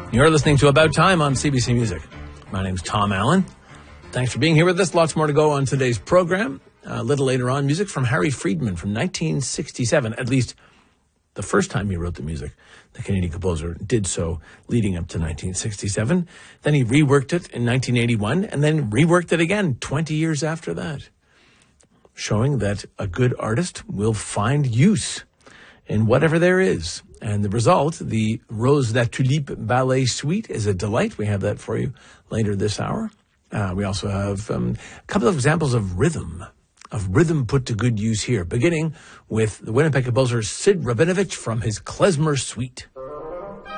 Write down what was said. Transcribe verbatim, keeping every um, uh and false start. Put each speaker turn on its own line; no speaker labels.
You're listening to About Time on C B C Music. My name's Tom Allen. Thanks for being here with us. Lots more to go on today's program. A little later on, music from Harry Friedman from nineteen sixty-seven, at least the first time he wrote the music. The Canadian composer did so leading up to nineteen sixty-seven. Then he reworked it in nineteen eighty-one and then reworked it again twenty years after that, showing that a good artist will find use in whatever there is. And the result, the Rose La Tulipe Ballet Suite, is a delight. We have that for you later this hour. Uh, we also have um, a couple of examples of rhythm, of rhythm put to good use here, beginning with the Winnipeg composer Sid Rabinovich from his Klezmer Suite.